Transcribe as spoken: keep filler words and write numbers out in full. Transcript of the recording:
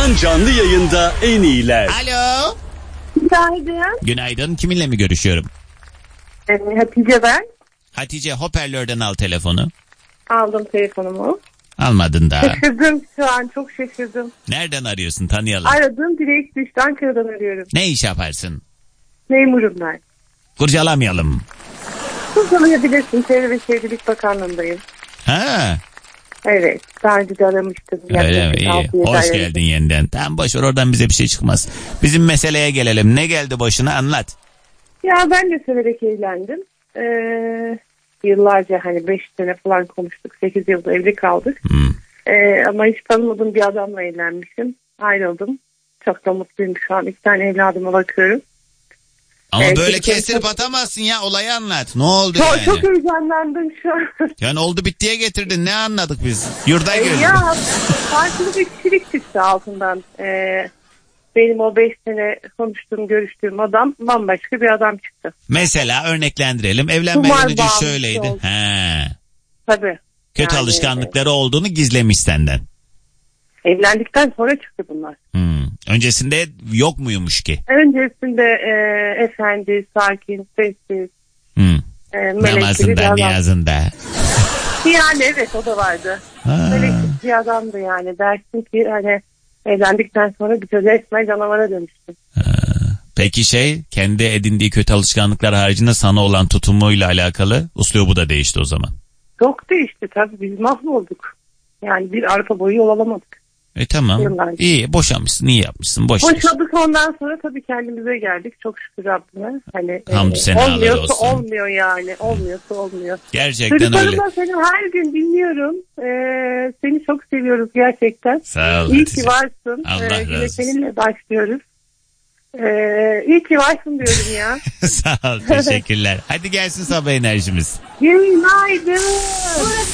an canlı yayında en iyiler. Alo. Günaydın. Günaydın. Kiminle mi görüşüyorum? Ee, Hatice ben. Hatice, hoparlörden al telefonu. Aldım telefonumu. Almadın daha. Şaşırdım şu an, çok şaşırdım. Nereden arıyorsun, tanıyalım. Aradım, direkt düştü, Ankara'dan arıyorum. Ne iş yaparsın? Memurum ben. Kurcalamayalım. Kurcalayabilirsin, Çevre ve Şehircilik Bakanlığı'ndayım. Ha. Evet, daha önce de aramıştım. Öyle mi? İyi. Hoş geldin yeniden. Tamam, boş ver, oradan bize bir şey çıkmaz. Bizim meseleye gelelim. Ne geldi başına, anlat. Ya ben de severek evlendim. Ee, yıllarca hani beş sene falan konuştuk. sekiz yılda evli kaldık. Hmm. Ee, ama hiç tanımadığım bir adamla evlenmişim. Ayrıldım. Çok da mutluyum şu an. İki tane evladıma bakıyorum. Ama Evet, böyle çok- kestirip çok- atamazsın ya, olayı anlat. Ne oldu Çok, yani? çok heyecanlandım şu an. Yani oldu bittiye getirdin, ne anladık biz? Yurda Ee, gördük. ya farklı bir kişilik çıktı altından. Ee, benim o beş sene konuştuğum, görüştüğüm adam bambaşka bir adam çıktı. Mesela örneklendirelim. Evlenmeden Kumar önce bağımlısı şöyleydi. oldu. He. Tabii. Kötü Yani, alışkanlıkları olduğunu gizlemiş senden. Evlendikten sonra çıktı bunlar. Hmm. Öncesinde yok muymuş ki? Öncesinde e, efendi, sakin, sessiz, Hmm. e, melekli bir Namazında, adam. niyazında. Yani evet, o da vardı. Ha. Melekli bir adamdı yani. Dersin ki hani evlendikten sonra bir resmen canavara dönüştü. Peki şey, kendi edindiği kötü alışkanlıklar haricinde sana olan tutumuyla alakalı uslubu da değişti o zaman. Çok değişti tabii, biz mahvolduk. Yani bir arpa boyu yol alamadık. E tamam. Yıllarca. İyi, boşanmışsın, iyi yapmışsın. Boş ver. Boşadık, ondan sonra tabii kendimize geldik. Çok şükür Rabbime. Hani Hamdü e, senalar olmuyorsa olsun. olmuyor yani. Olmuyorsa olmuyor. Gerçekten öyle. Çocuklarımla seni her gün dinliyorum. Ee, seni çok seviyoruz gerçekten. Sağ ol İyi Hatice. ki varsın. Allah Ee, razı yine olsun. seninle başlıyoruz. Ee, iyi ki varsın diyorum ya. Sağ ol, teşekkürler. Hadi gelsin sabah enerjimiz. Günaydın.